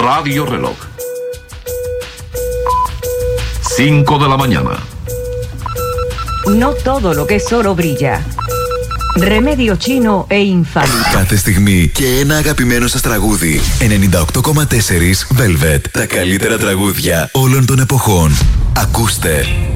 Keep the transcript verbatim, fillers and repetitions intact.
Radio Reloj. cinco de la mañana. No todo lo que es oro brilla. Ρεμέδιο Chino e Infallible. Κάθε στιγμή και ένα αγαπημένο σας τραγούδι. ενενήντα οκτώ κόμμα τέσσερα Velvet. Τα καλύτερα τραγούδια όλων των εποχών. Ακούστε